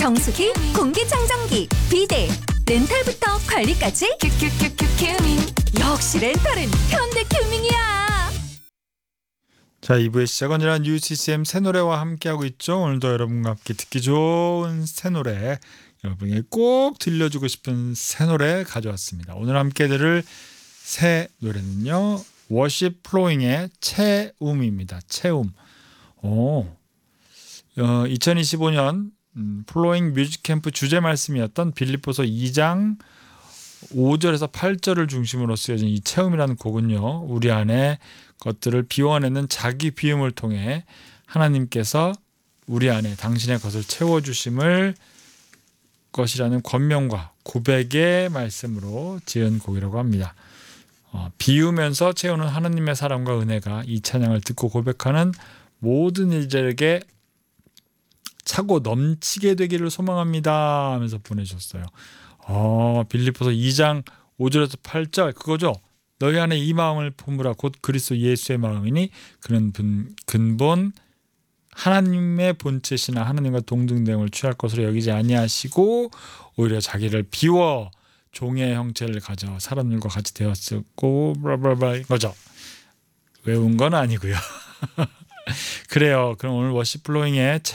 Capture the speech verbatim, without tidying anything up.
정수기, 공기청정기, 비데, 렌탈부터 관리까지 큐큐큐큐 큐밍. 역시 렌탈은 현대큐밍이야. 자, 이 부의 시작은 이란 뉴씨씨엠 새 노래와 함께하고 있죠. 오늘도 여러분과 함께 듣기 좋은 새 노래, 여러분에게 꼭 들려주고 싶은 새 노래 가져왔습니다. 오늘 함께 들을 새 노래는요, 워십 플로잉의 채움입니다. 채움. 오, 어, 이천이십오 년 음, 플로잉 뮤직 캠프 주제 말씀이었던 빌립보서 이 장 오 절에서 팔 절을 중심으로 쓰여진 이 채움이라는 곡은요, 우리 안에 것들을 비워내는 자기 비움을 통해 하나님께서 우리 안에 당신의 것을 채워주심을 것이라는 권명과 고백의 말씀으로 지은 곡이라고 합니다. 어, 비우면서 채우는 하나님의 사랑과 은혜가 이 찬양을 듣고 고백하는 모든 이들에게 차고 넘치게 되기를 소망합니다 하면서 보내주셨어요. 어, 빌립보서 이 장 오 절에서 팔 절 그거죠. 너희 안에 이 마음을 품으라 곧 그리스도 예수의 마음이니 그는 분, 근본 하나님의 본체시나 하나님과 동등됨을 취할 것으로 여기지 아니하시고 오히려 자기를 비워 종의 형체를 가져 사람들과 같이 되었었고 브라브라브라 이거죠. 외운 건 아니고요. 그래요. 그럼 오늘 워십 플로잉의